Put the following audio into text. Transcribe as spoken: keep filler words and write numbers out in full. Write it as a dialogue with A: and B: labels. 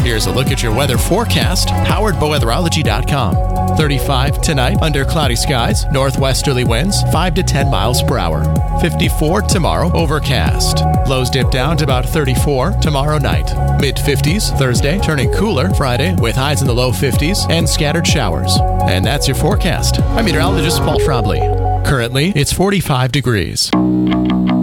A: Here's a look at your weather forecast, powered by weatherology dot com. thirty-five tonight under cloudy skies, northwesterly winds five to ten miles per hour. fifty-four tomorrow, overcast. Lows dip down to about thirty-four tomorrow night. mid fifties Thursday, turning cooler Friday with highs in the low fifties and scattered showers. And that's your forecast. I'm meteorologist Paul Trombley. Currently, it's forty-five degrees.